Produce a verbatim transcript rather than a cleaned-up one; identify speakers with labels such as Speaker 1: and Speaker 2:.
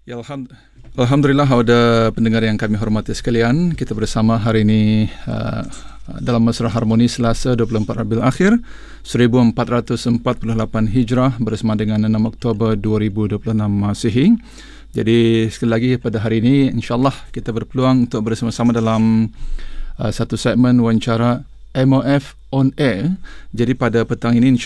Speaker 1: Ya, Alham- Alhamdulillah, ada pendengar yang kami hormati sekalian. Kita bersama hari ini uh, dalam Mesra Harmoni Selasa dua puluh empat Rabiul Akhir seribu empat ratus empat puluh lapan Hijrah bersama dengan enam Oktober dua ribu dua puluh enam Masihi. Jadi sekali lagi pada hari ini insya-Allah kita berpeluang untuk bersama-sama dalam uh, satu segmen wawancara M O F On Air. Jadi pada petang ini